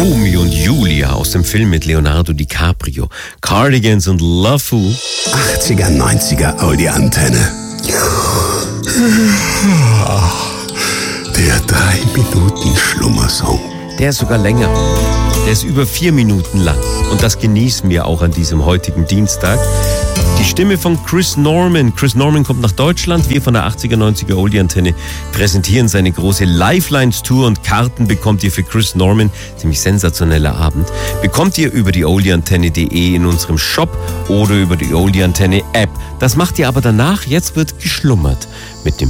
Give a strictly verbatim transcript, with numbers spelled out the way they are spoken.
Romeo und Julia aus dem Film mit Leonardo DiCaprio. Cardigans und Love. achtziger, neunziger Audi-Antenne. Der drei Minuten Schlummersong. Der ist sogar länger. Der ist über vier Minuten lang. Und das genießen wir auch an diesem heutigen Dienstag. Die Stimme von Chris Norman. Chris Norman kommt nach Deutschland. Wir von der achtziger, neunziger Oldie-Antenne präsentieren seine große Lifelines-Tour und Karten bekommt ihr für Chris Norman. Ziemlich sensationeller Abend. Bekommt ihr über die oldieantenne punkt de in unserem Shop oder über die Oldie-Antenne-App. Das macht ihr aber danach. Jetzt wird geschlummert mit dem